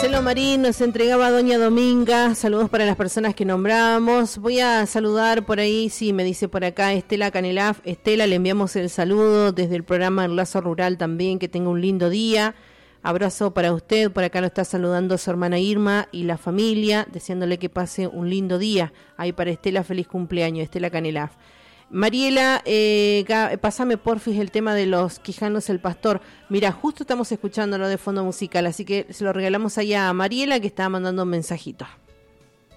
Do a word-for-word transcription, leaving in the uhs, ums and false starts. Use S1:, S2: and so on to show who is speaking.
S1: Marcelo Marín nos entregaba a Doña Dominga. Saludos para las personas que nombramos. Voy a saludar por ahí, sí, me dice por acá Estela Canelaf. Estela, le enviamos el saludo desde el programa El Lazo Rural también. Que tenga un lindo día. Abrazo para usted. Por acá lo está saludando su hermana Irma y la familia, deseándole que pase un lindo día. Ahí para Estela, feliz cumpleaños, Estela Canelaf. Mariela, eh, pásame porfis el tema de los Quijanos el Pastor. Mira, justo estamos escuchándolo de fondo musical, así que se lo regalamos allá a Mariela, que estaba mandando un mensajito.